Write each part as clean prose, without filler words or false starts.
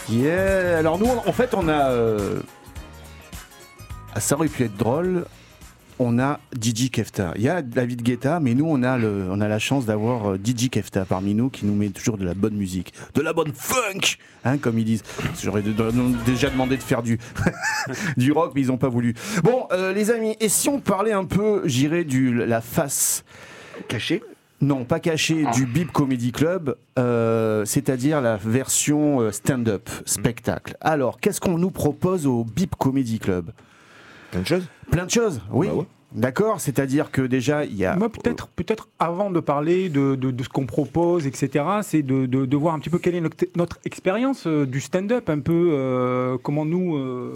Yeah. Alors nous, en fait, on a... ça aurait pu être drôle. On a DJ Kefta. Il y a David Guetta, mais nous, on a la chance d'avoir DJ Kefta parmi nous qui nous met toujours de la bonne musique, de la bonne funk, hein, comme ils disent. J'aurais déjà demandé de faire du rock, mais ils n'ont pas voulu. Bon, les amis, et si on parlait un peu, j'irais la face cachée? Non, pas cachée, du Bip Comedy Club, c'est-à-dire la version stand-up, spectacle. Alors, qu'est-ce qu'on nous propose au Bip Comedy Club ? Plein de choses. Plein de choses, oui. Bah ouais. D'accord, c'est-à-dire que déjà il y a... Moi, peut-être avant de parler de ce qu'on propose, etc., c'est de voir un petit peu quelle est notre expérience du stand-up, un peu comment nous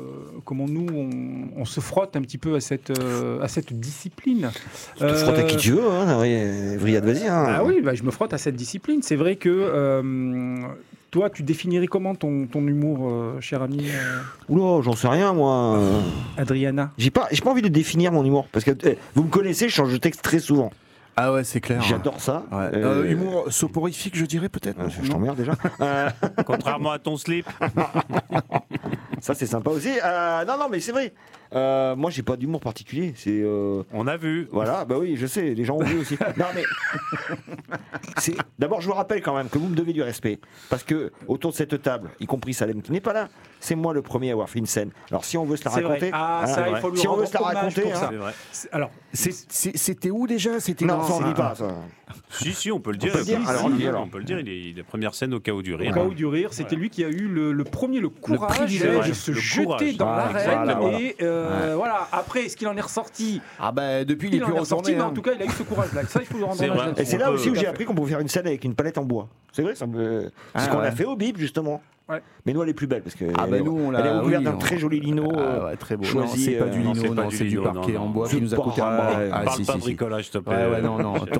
on se frotte un petit peu à cette discipline. Tu te frottes à qui tu veux, hein, Vriad, vas-y. Hein. Ah oui, je me frotte à cette discipline. C'est vrai que... Toi, tu définirais comment ton humour, cher ami Oula, j'en sais rien, moi. Adriana. J'ai pas envie de définir mon humour, parce que vous me connaissez, je change de texte très souvent. Ah ouais, c'est clair. J'adore ça. Ouais. Humour soporifique, je dirais peut-être. Je t'emmerde déjà. Contrairement à ton slip. Ça, c'est sympa aussi. Non, mais c'est vrai. Moi, j'ai pas d'humour particulier. On a vu. Voilà, bah oui, je sais, les gens ont vu aussi. Non, mais d'abord, je vous rappelle quand même que vous me devez du respect, parce que autour de cette table, y compris Salem qui n'est pas là, c'est moi le premier à avoir fait une scène. Alors, si on veut se la raconter, il faut lui si on veut rendre se la raconter, pour ça. C'est vrai. Alors, c'était où déjà? C'était non, ça on dit pas. Ça. Si, on peut le dire. On peut le dire. Alors. On peut le dire. Il est la première scène au Chaos du Au Rire. Chaos du Rire, c'était lui qui a eu le courage privilège de se jeter dans l'arène. Et voilà. Après, est-ce qu'il en est ressorti? Ah ben depuis il est plus retourné. Mais en tout cas, il a eu ce courage-là. Ça, il faut lui rendre hommage. Et c'est là aussi où j'ai appris qu'on pouvait faire une scène avec une palette en bois. C'est vrai, c'est ce qu'on a fait au Bip justement. Ouais. Mais nous, elle est plus belle parce que nous, on elle est recouverte oui, d'un très joli lino. Très beau. Choisi, Non, c'est pas du lino, c'est pas du c'est du lino, parquet non, en non. bois qui nous a coûté un bras. Parle pas bricolage, s'il te plaît. Ouais, non.